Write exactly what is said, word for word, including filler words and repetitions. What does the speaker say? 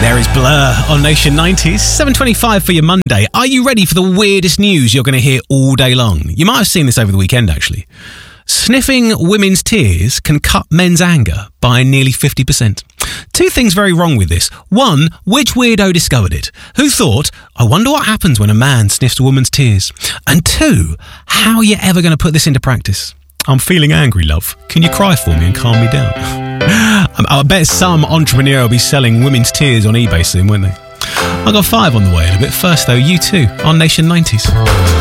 There is Blur on Nation nineties, seven twenty-five for your Monday. Are you ready for the weirdest news you're going to hear all day long? You might have seen this over the weekend, actually. Sniffing women's tears can cut men's anger by nearly fifty percent. Two things very wrong with this. One, which weirdo discovered it? Who thought, I wonder what happens when a man sniffs a woman's tears? And two, how are you ever going to put this into practice? I'm feeling angry, love. Can you cry for me and calm me down? I bet some entrepreneur will be selling women's tears on eBay soon, won't they? I got five on the way in a bit. First, though, U two on Nation nineties.